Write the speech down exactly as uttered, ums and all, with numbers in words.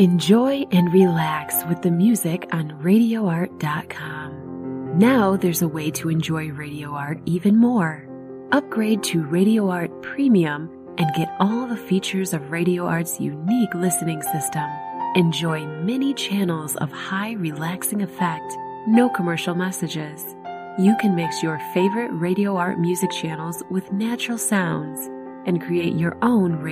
Enjoy and relax with the music on radio art dot com. Now there's a way to enjoy Radio Art even more. Upgrade to Radio Art Premium and get all the features of Radio Art's unique listening system. Enjoy many channels of high relaxing effect, no commercial messages. You can mix your favorite Radio Art music channels with natural sounds and create your own radio